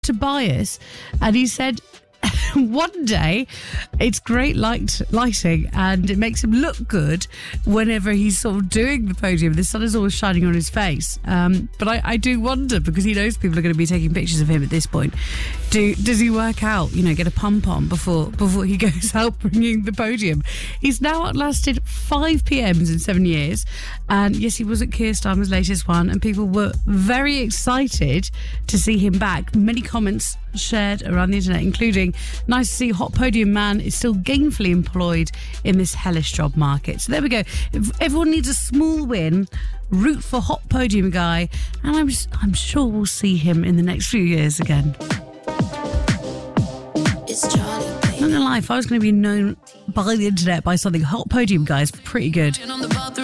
Tobias, and he said one day it's great lighting and it makes him look good whenever he's sort of doing the podium. The sun is always shining on his face, but I do wonder, because he knows people are going to be taking pictures of him at this point, does he work out, get a pump on before he goes out bringing the podium? He's now outlasted 5 PMs in 7 years, and yes, he was at Keir Starmer's latest one, and people were very excited to see him back. Many comments shared around the internet, including, nice to see Hot Podium Man is still gainfully employed in this hellish job market. So there we go. If everyone needs a small win, root for Hot Podium Guy, and I'm sure we'll see him in the next few years again. Not gonna lie, if I was going to be known by the internet by something, Hot Podium Guy is pretty good.